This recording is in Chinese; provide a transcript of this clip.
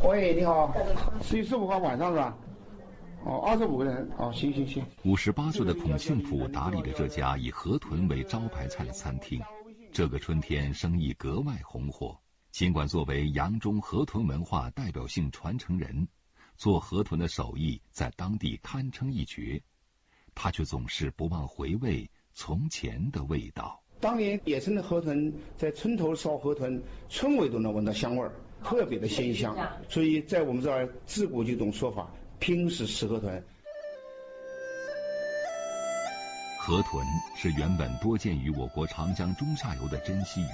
喂，你好，10月15号晚上是吧？哦，25个人，哦，行。 58岁的孔庆普打理着这家以河豚为招牌菜的餐厅，这个春天生意格外红火。尽管作为扬中河豚文化代表性传承人，做河豚的手艺在当地堪称一绝，他却总是不忘回味从前的味道。 当年野生的河豚在村头烧河豚，村尾都能闻到香味儿，特别的鲜香。所以在我们这儿自古就有种说法，拼死吃河豚。 河豚是原本多见于我国长江中下游的珍稀鱼。